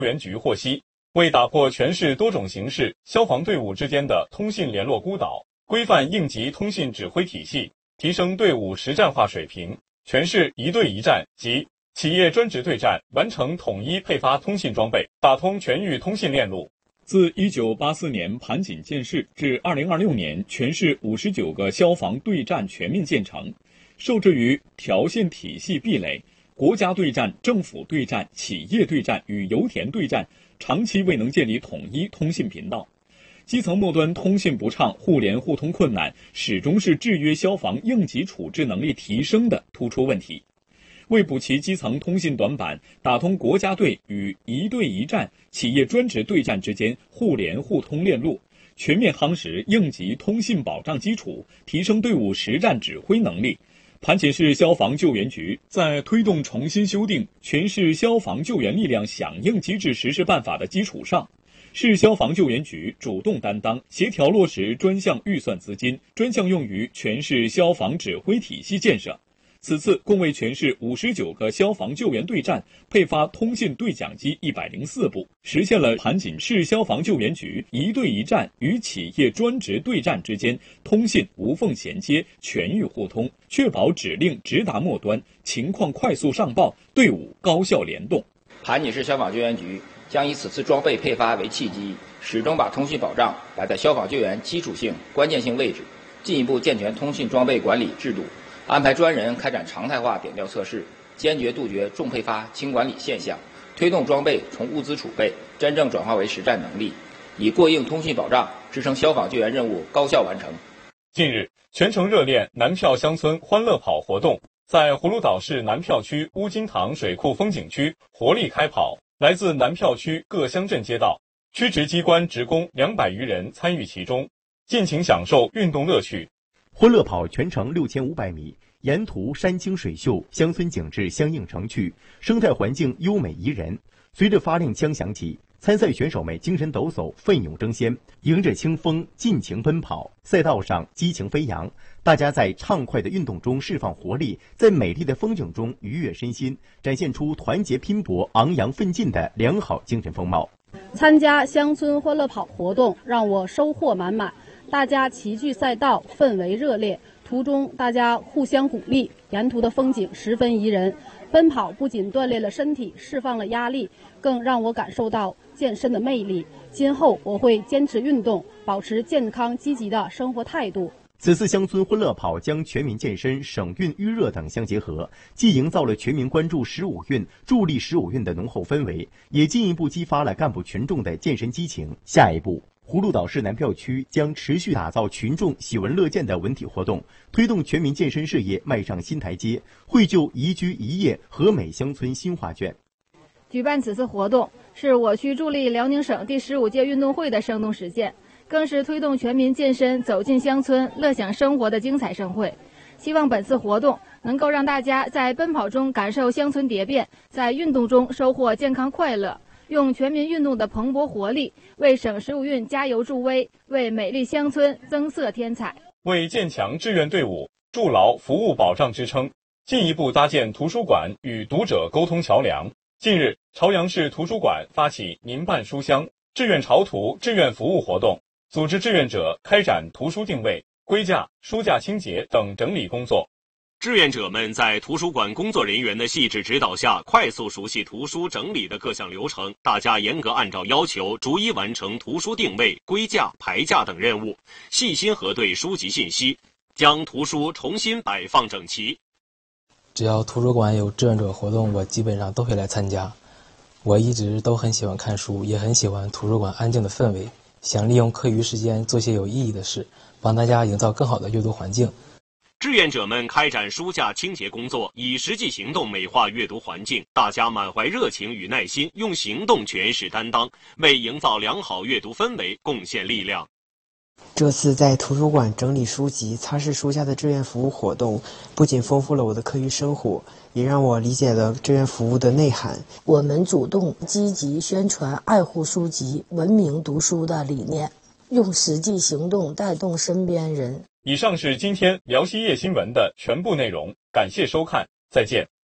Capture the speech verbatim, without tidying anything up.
援局获悉，为打破全市多种形式消防队伍之间的通信联络孤岛，规范应急通信指挥体系，提升队伍实战化水平，全市一队一站及企业专职对站完成统一配发通信装备，打通全域通信链路。自一九八四年盘锦建市至二零二六年，全市五十九个消防对站全面建成，受制于条线体系壁垒，国家对站、政府对站、企业对站与油田对站长期未能建立统一通信频道，基层末端通信不畅、互联互通困难，始终是制约消防应急处置能力提升的突出问题。为补齐基层通信短板，打通国家队与一队一站、企业专职对站之间互联互通链路，全面夯实应急通信保障基础，提升队伍实战指挥能力。盘锦市消防救援局在推动重新修订《全市消防救援力量响应机制实施办法》的基础上，市消防救援局主动担当，协调落实专项预算资金，专项用于全市消防指挥体系建设。此次共为全市五十九个消防救援对站配发通信对讲机一百零四部，实现了盘锦市消防救援局一队一站与企业专职对站之间通信无缝衔接、全域互通，确保指令直达末端，情况快速上报，队伍高效联动。 盘锦市消防救援局将以此次装备配发为契机，始终把通信保障摆在消防救援基础性、关键性位置，进一步健全通信装备管理制度，安排专人开展常态化点调测试，坚决杜绝重配发轻管理现象，推动装备从物资储备真正转化为实战能力，以过硬通信保障支撑消防救援任务高效完成。 近日，全城热恋南票乡村欢乐跑活动在葫芦岛市南票区乌金塘水库风景区活力开跑，来自南票区各乡镇街道、区直机关职工两百余人参与其中，尽情享受运动乐趣。 欢乐跑全程六千五百米，沿途山清水秀，乡村景致相映成趣，生态环境优美宜人。随着发令枪响起，参赛选手们精神抖擞，奋勇争先，迎着清风尽情奔跑，赛道上激情飞扬。大家在畅快的运动中释放活力，在美丽的风景中愉悦身心，展现出团结拼搏、昂扬奋进的良好精神风貌。 参加乡村欢乐跑活动让我收获满满，大家齐聚赛道，氛围热烈，途中大家互相鼓励，沿途的风景十分宜人。奔跑不仅锻炼了身体，释放了压力，更让我感受到健身的魅力。今后我会坚持运动，保持健康积极的生活态度。 此次乡村欢乐跑将全民健身、省运预热等相结合，既营造了全民关注十五运、助力十五运的浓厚氛围，也进一步激发了干部群众的健身激情。下一步，葫芦岛市南票区将持续打造群众喜闻乐见的文体活动，推动全民健身事业迈上新台阶，绘就宜居宜业和美乡村新画卷。 举办此次活动是我区助力辽宁省第十五届运动会的生动实践，更是推动全民健身走进乡村乐享生活的精彩盛会。希望本次活动能够让大家在奔跑中感受乡村蝶变，在运动中收获健康快乐，用全民运动的蓬勃活力为省十五运加油助威，为美丽乡村增色添彩。 为建强志愿队伍、筑牢服务保障支撑，进一步搭建图书馆与读者沟通桥梁。近日，朝阳市图书馆发起民办书香、志愿潮图志愿服务活动，组织志愿者开展图书定位、归架、书架清洁等整理工作。 志愿者们在图书馆工作人员的细致指导下，快速熟悉图书整理的各项流程。大家严格按照要求，逐一完成图书定位、归架、排架等任务，细心核对书籍信息，将图书重新摆放整齐。 只要图书馆有志愿者活动，我基本上都会来参加。我一直都很喜欢看书，也很喜欢图书馆安静的氛围，想利用课余时间做些有意义的事，帮大家营造更好的阅读环境。 志愿者们开展书架清洁工作，以实际行动美化阅读环境，大家满怀热情与耐心，用行动诠释担当，为营造良好阅读氛围贡献力量。 这次在图书馆整理书籍、擦拭书架的志愿服务活动，不仅丰富了我的课余生活，也让我理解了志愿服务的内涵。 我们主动积极宣传爱护书籍、文明读书的理念，用实际行动带动身边人。 以上是今天辽西夜新闻的全部内容，感谢收看，再见。